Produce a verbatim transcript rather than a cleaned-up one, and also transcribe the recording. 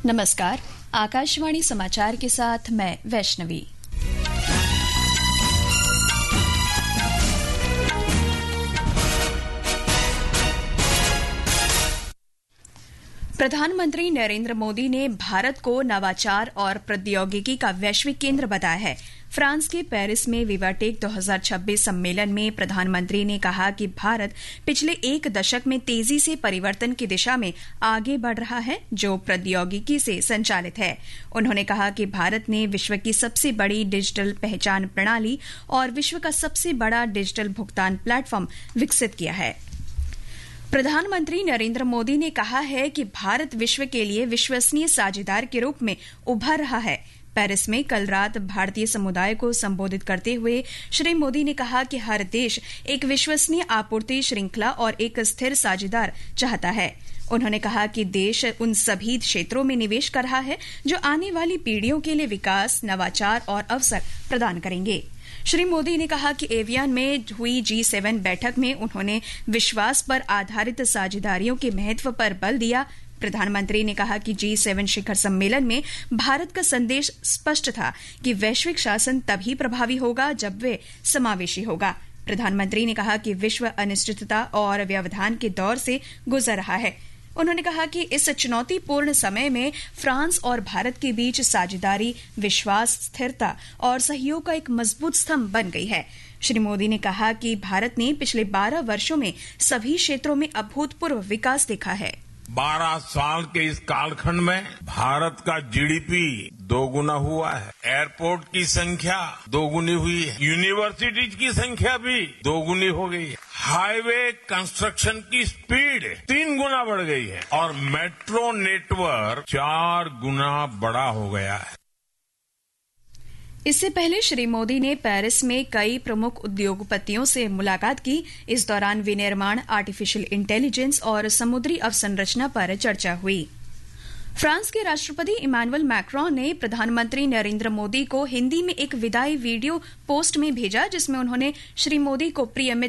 नमस्कार, आकाशवाणी समाचार के साथ मैं वैष्णवी। प्रधानमंत्री नरेंद्र मोदी ने भारत को नवाचार और प्रौद्योगिकी का वैश्विक केंद्र बताया है। फ्रांस के पेरिस में विवाटेक दो हज़ार छब्बीस सम्मेलन में प्रधानमंत्री ने कहा कि भारत पिछले एक दशक में तेजी से परिवर्तन की दिशा में आगे बढ़ रहा है, जो प्रौद्योगिकी से संचालित है। उन्होंने कहा कि भारत ने विश्व की सबसे बड़ी डिजिटल पहचान प्रणाली और विश्व का सबसे बड़ा डिजिटल भुगतान प्लेटफॉर्म विकसित किया है। प्रधानमंत्री नरेंद्र मोदी ने कहा है कि भारत विश्व के लिए विश्वसनीय साझेदार के रूप में उभर रहा है। पेरिस में कल रात भारतीय समुदाय को संबोधित करते हुए श्री मोदी ने कहा कि हर देश एक विश्वसनीय आपूर्ति श्रृंखला और एक स्थिर साझेदार चाहता है। उन्होंने कहा कि देश उन सभी क्षेत्रों में निवेश कर रहा है जो आने वाली पीढ़ियों के लिए विकास, नवाचार और अवसर प्रदान करेंगे। श्री मोदी ने कहा कि एवियन में हुई जी सेवन बैठक में उन्होंने विश्वास पर आधारित साझेदारियों के महत्व पर बल दिया। प्रधानमंत्री ने कहा कि जी सेवन शिखर सम्मेलन में भारत का संदेश स्पष्ट था कि वैश्विक शासन तभी प्रभावी होगा जब वे समावेशी होगा। प्रधानमंत्री ने कहा कि विश्व अनिश्चितता और व्यवधान के दौर से गुजर रहा है। उन्होंने कहा कि इस चुनौतीपूर्ण समय में फ्रांस और भारत के बीच साझेदारी, विश्वास, स्थिरता और सहयोग का एक मजबूत स्तंभ बन गई है। श्री मोदी ने कहा कि भारत ने पिछले बारह वर्षों में सभी क्षेत्रों में अभूतपूर्व विकास देखा है। बारह साल के इस कालखंड में भारत का जीडीपी दोगुना हुआ है, एयरपोर्ट की संख्या दोगुनी हुई है, यूनिवर्सिटीज की संख्या भी दोगुनी हो गई है, हाईवे कंस्ट्रक्शन की स्पीड तीन गुना बढ़ गई है और मेट्रो नेटवर्क चार गुना बड़ा हो गया है। इससे पहले श्री मोदी ने पेरिस में कई प्रमुख उद्योगपतियों से मुलाकात की। इस दौरान विनिर्माण, आर्टिफिशियल इंटेलिजेंस और समुद्री अवसंरचना पर चर्चा हुई। फ्रांस के राष्ट्रपति इमैनुअल मैक्रोन ने प्रधानमंत्री नरेंद्र मोदी को हिंदी में एक विदाई वीडियो पोस्ट में भेजा, जिसमें उन्होंने श्री मोदी को प्रिय